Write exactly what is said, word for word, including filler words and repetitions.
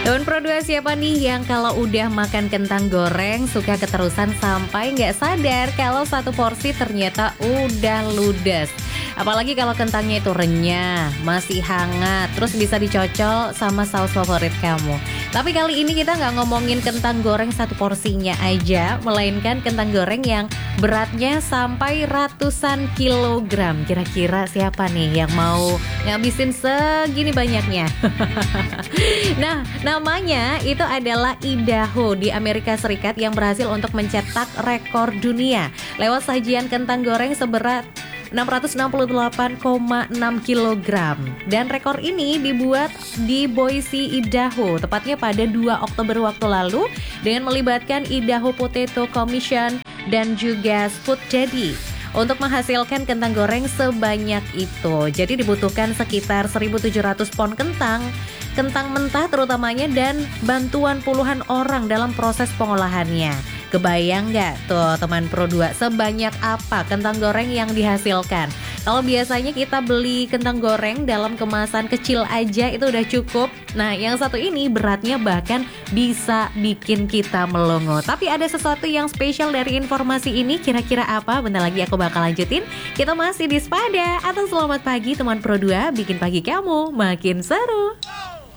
Teman Pro dua, siapa nih yang kalau udah makan kentang goreng suka keterusan sampai nggak sadar kalau satu porsi ternyata udah ludes? Apalagi kalau kentangnya itu renyah, masih hangat, terus bisa dicocol sama saus favorit kamu. Tapi kali ini kita nggak ngomongin kentang goreng satu porsinya aja, melainkan kentang goreng yang beratnya sampai ratusan kilogram. Kira-kira siapa nih yang mau ngabisin segini banyaknya? Nah, namanya itu adalah Idaho di Amerika Serikat yang berhasil untuk mencetak rekor dunia lewat sajian kentang goreng seberat enam ratus enam puluh delapan koma enam kilogram. Dan rekor ini dibuat di Boise, Idaho, tepatnya pada dua Oktober waktu lalu, dengan melibatkan Idaho Potato Commission dan juga Food Daddy untuk menghasilkan kentang goreng sebanyak itu. Jadi dibutuhkan sekitar seribu tujuh ratus pon kentang, kentang mentah terutamanya, dan bantuan puluhan orang dalam proses pengolahannya. Kebayang nggak tuh teman Pro dua sebanyak apa kentang goreng yang dihasilkan? Kalau biasanya kita beli kentang goreng dalam kemasan kecil aja itu udah cukup. Nah, yang satu ini beratnya bahkan bisa bikin kita melongo. Tapi ada sesuatu yang spesial dari informasi ini, kira-kira apa? Bentar lagi aku bakal lanjutin. Kita masih di Spada atau Selamat Pagi teman Pro dua, bikin pagi kamu makin seru.